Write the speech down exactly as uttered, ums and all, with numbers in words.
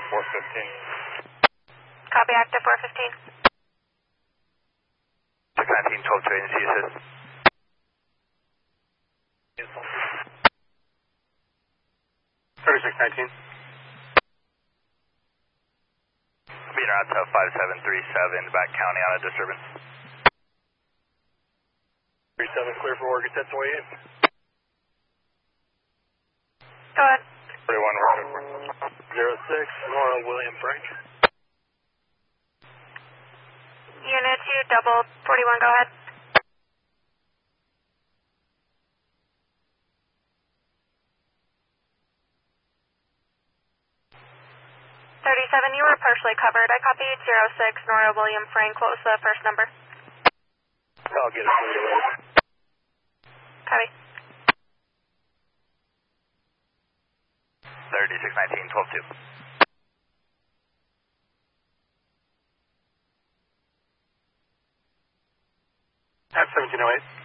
four fifteen. Copy, active four fifteen. six nineteen, twelve two agency assist. thirty-six nineteen. Meter out to five seven three seven, back county on a disturbance. three seven, clear for Oregon ten twenty-eight. Go ahead. forty-one, zero six, Nora William Frank. Unit two, double forty-one, go ahead. thirty-seven, you were partially covered. I copied zero six, Nora William Frank. What was the first number? I'll get it for you later. Copy. thirty-six nineteen, twelve two. At seventeen oh eight.